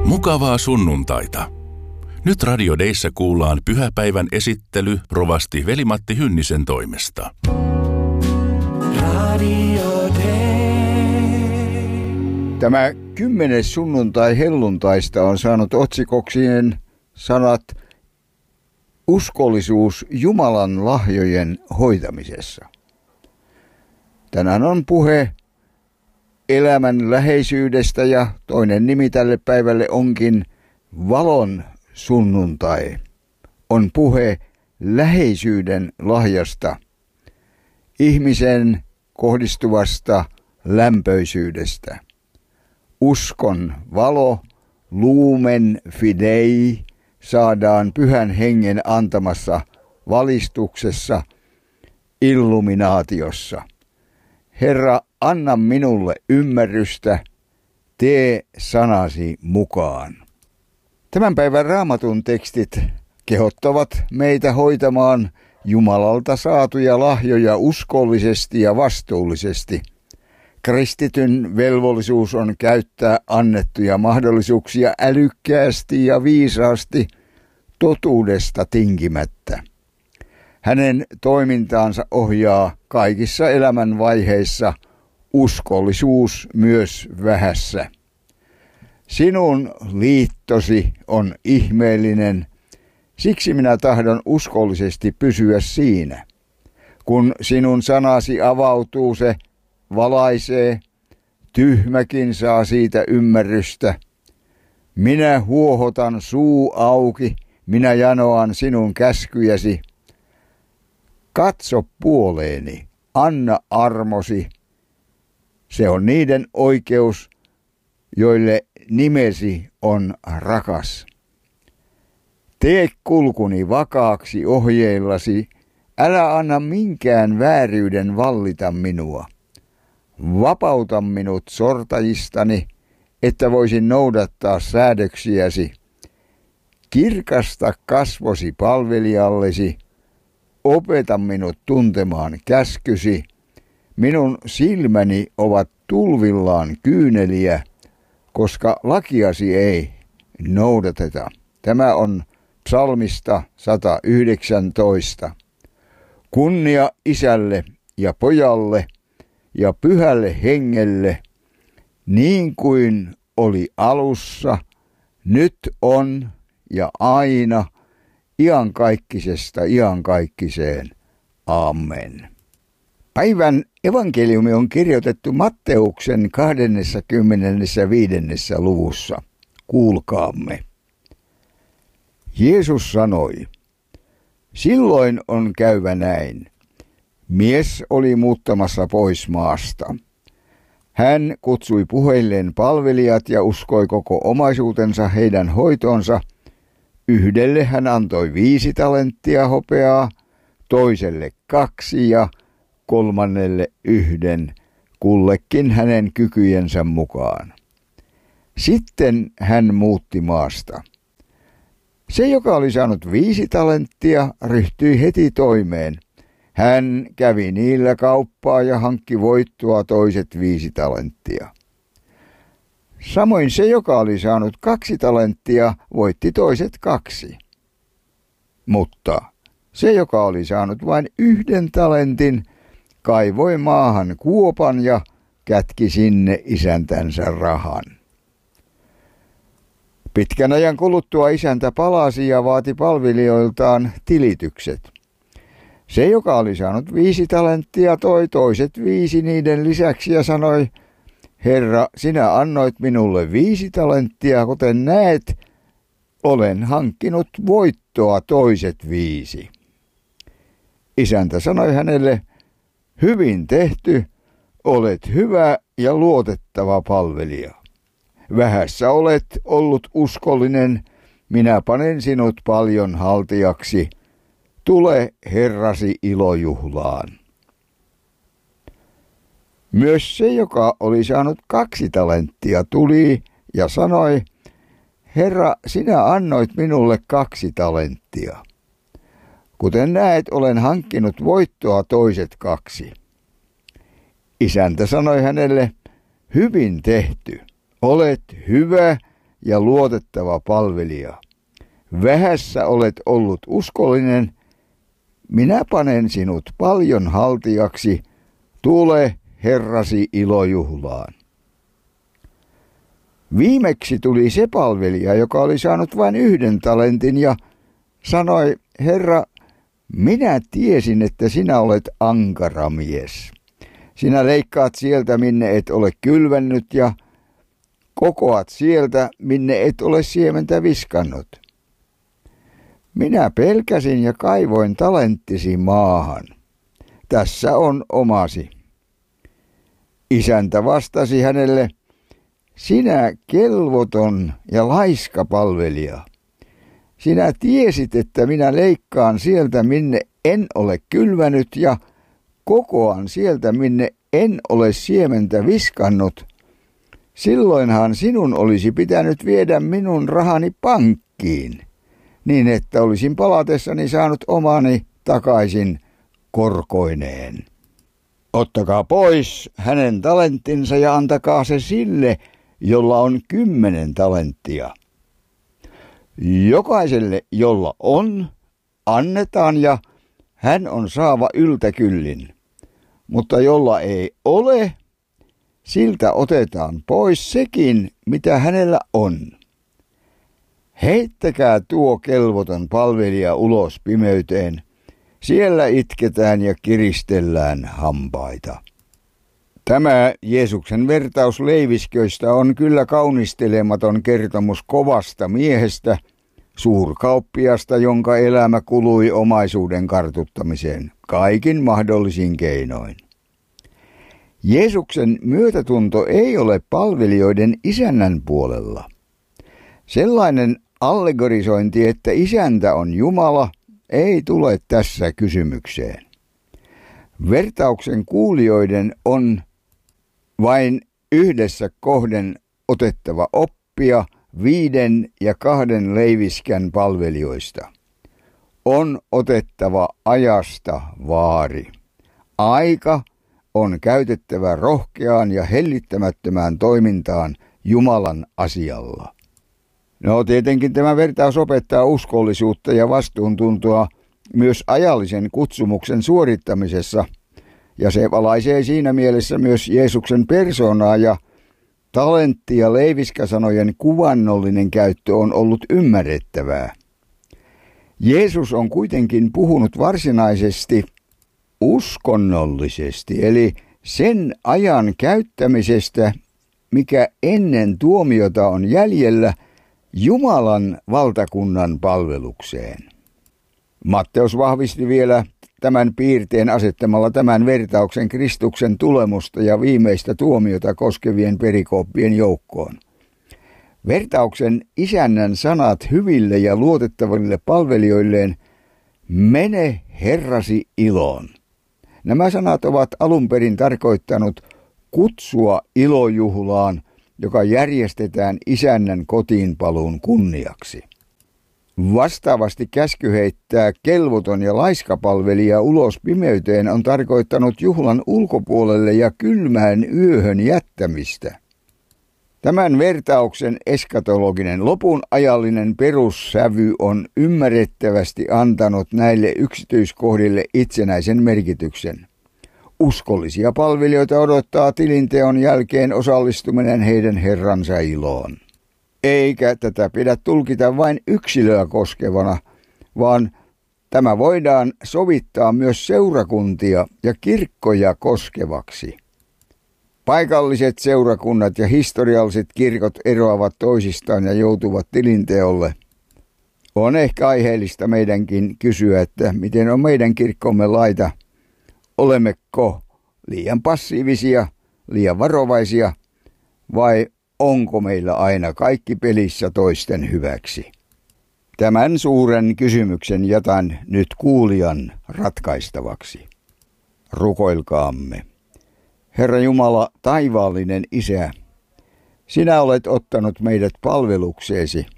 Mukavaa sunnuntaita. Nyt Radio Deissä kuullaan pyhäpäivän esittely rovasti Veli-Matti Hynnisen toimesta. Radio Day. Tämä 10. sunnuntai helluntaista on saanut otsikoksien sanat uskollisuus Jumalan lahjojen hoitamisessa. Tänään on puhe elämän läheisyydestä ja toinen nimi tälle päivälle onkin valon sunnuntai. On puhe läheisyyden lahjasta, ihmisen kohdistuvasta lämpöisyydestä. Uskon valo, lumen fidei, saadaan Pyhän Hengen antamassa valistuksessa, illuminaatiossa. Herra, anna minulle ymmärrystä, tee sanasi mukaan. Tämän päivän Raamatun tekstit kehottavat meitä hoitamaan Jumalalta saatuja lahjoja uskollisesti ja vastuullisesti. Kristityn velvollisuus on käyttää annettuja mahdollisuuksia älykkäästi ja viisaasti, totuudesta tinkimättä. Hänen toimintaansa ohjaa kaikissa elämän vaiheissa uskollisuus myös vähässä. Sinun liittosi on ihmeellinen, siksi minä tahdon uskollisesti pysyä siinä. Kun sinun sanasi avautuu, se valaisee, tyhmäkin saa siitä ymmärrystä. Minä huohotan suu auki, minä janoan sinun käskyjäsi. Katso puoleeni, anna armosi. Se on niiden oikeus, joille nimesi on rakas. Tee kulkuni vakaaksi ohjeillasi, älä anna minkään vääryyden vallita minua. Vapauta minut sortajistani, että voisin noudattaa säädöksiäsi. Kirkasta kasvosi palvelijallesi, opeta minut tuntemaan käskysi. Minun silmäni ovat tulvillaan kyyneliä, koska lakiasi ei noudateta. Tämä on psalmista 119. Kunnia Isälle ja Pojalle ja Pyhälle Hengelle, niin kuin oli alussa, nyt on ja aina, iankaikkisesta iankaikkiseen. Amen. Päivän evankeliumi on kirjoitettu Matteuksen 25. luvussa. Kuulkaamme. Jeesus sanoi, silloin on käyvä näin. Mies oli muuttamassa pois maasta. Hän kutsui puheilleen palvelijat ja uskoi koko omaisuutensa heidän hoitoonsa. Yhdelle hän antoi 5 talenttia hopeaa, toiselle 2 ja kolmannelle 1, kullekin hänen kykyjensä mukaan. Sitten hän muutti maasta. Se, joka oli saanut 5 talenttia, ryhtyi heti toimeen. Hän kävi niillä kauppaa ja hankki voittoa toiset 5 talenttia. Samoin se, joka oli saanut 2 talenttia, voitti toiset 2. Mutta se, joka oli saanut vain 1 talentin, kaivoi maahan kuopan ja kätki sinne isäntänsä rahan. Pitkän ajan kuluttua isäntä palasi ja vaati palvelijoiltaan tilitykset. Se, joka oli saanut 5 talenttia, toi toiset 5 niiden lisäksi ja sanoi, Herra, sinä annoit minulle 5 talenttia, kuten näet, olen hankkinut voittoa toiset 5. Isäntä sanoi hänelle, hyvin tehty, olet hyvä ja luotettava palvelija. Vähässä olet ollut uskollinen, minä panen sinut paljon haltijaksi. Tule Herrasi ilojuhlaan. Myös se, joka oli saanut 2 talenttia, tuli ja sanoi, Herra, sinä annoit minulle 2 talenttia. Kuten näet, olen hankkinut voittoa toiset 2. Isäntä sanoi hänelle, hyvin tehty, olet hyvä ja luotettava palvelija. Vähässä olet ollut uskollinen, minä panen sinut paljon haltijaksi, tule Herrasi ilojuhlaan. Viimeksi tuli se palvelija, joka oli saanut vain 1 talentin ja sanoi, Herra, minä tiesin, että sinä olet ankara mies. Sinä leikkaat sieltä, minne et ole kylvännyt ja kokoat sieltä, minne et ole siementä viskannut. Minä pelkäsin ja kaivoin talenttisi maahan. Tässä on omasi. Isäntä vastasi hänelle, sinä kelvoton ja laiska palvelija. Sinä tiesit, että minä leikkaan sieltä, minne en ole kylvänyt ja kokoan sieltä, minne en ole siementä viskannut. Silloinhan sinun olisi pitänyt viedä minun rahani pankkiin, niin että olisin palatessani saanut omani takaisin korkoineen. Ottakaa pois hänen talenttinsa ja antakaa se sille, jolla on 10 talenttia. Jokaiselle, jolla on, annetaan ja hän on saava yltäkyllin. Mutta jolla ei ole, siltä otetaan pois sekin, mitä hänellä on. Heittäkää tuo kelvoton palvelija ulos pimeyteen. Siellä itketään ja kiristellään hampaita. Tämä Jeesuksen vertaus leivisköistä on kyllä kaunistelematon kertomus kovasta miehestä, suurkauppiasta, jonka elämä kului omaisuuden kartuttamiseen kaikin mahdollisin keinoin. Jeesuksen myötätunto ei ole palvelijoiden isännän puolella. Sellainen allegorisointi, että isäntä on Jumala, ei tule tässä kysymykseen. Vertauksen kuulijoiden on vain yhdessä kohden otettava oppia 5 ja 2 leiviskän palvelijoista. On otettava ajasta vaari. Aika on käytettävä rohkeaan ja hellittämättömään toimintaan Jumalan asialla. No tietenkin tämä vertaus opettaa uskollisuutta ja vastuuntuntoa myös ajallisen kutsumuksen suorittamisessa, ja se valaisee siinä mielessä myös Jeesuksen persoonaa ja talentti- ja leiviskäsanojen kuvannollinen käyttö on ollut ymmärrettävää. Jeesus on kuitenkin puhunut varsinaisesti uskonnollisesti, eli sen ajan käyttämisestä, mikä ennen tuomiota on jäljellä Jumalan valtakunnan palvelukseen. Matteus vahvisti vielä tämän piirteen asettamalla tämän vertauksen Kristuksen tulemusta ja viimeistä tuomiota koskevien perikooppien joukkoon. Vertauksen isännän sanat hyville ja luotettaville palvelijoilleen, mene Herrasi iloon. Nämä sanat ovat alun perin tarkoittanut kutsua ilojuhlaan, joka järjestetään isännän kotiinpaluun kunniaksi. Vastaavasti käsky heittää kelvoton ja laiskapalvelija ulos pimeyteen on tarkoittanut juhlan ulkopuolelle ja kylmään yöhön jättämistä. Tämän vertauksen eskatologinen lopun ajallinen perussävy on ymmärrettävästi antanut näille yksityiskohdille itsenäisen merkityksen. Uskollisia palvelijoita odottaa tilinteon jälkeen osallistuminen heidän Herransa iloon. Eikä tätä pidä tulkita vain yksilöä koskevana, vaan tämä voidaan sovittaa myös seurakuntia ja kirkkoja koskevaksi. Paikalliset seurakunnat ja historialliset kirkot eroavat toisistaan ja joutuvat tilinteolle. On ehkä aiheellista meidänkin kysyä, että miten on meidän kirkkomme laita. Olemmeko liian passiivisia, liian varovaisia vai onko meillä aina kaikki pelissä toisten hyväksi? Tämän suuren kysymyksen jätän nyt kuulijan ratkaistavaksi. Rukoilkaamme. Herra Jumala, taivaallinen Isä, sinä olet ottanut meidät palvelukseesi.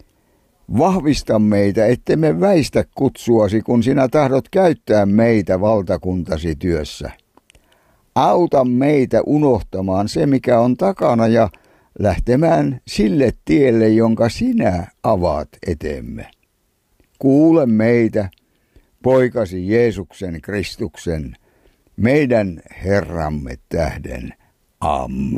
Vahvista meitä, ettemme väistä kutsuasi, kun sinä tahdot käyttää meitä valtakuntasi työssä. Auta meitä unohtamaan se, mikä on takana ja lähtemään sille tielle, jonka sinä avaat eteemme. Kuule meitä, poikasi Jeesuksen Kristuksen, meidän Herramme tähden. Amen.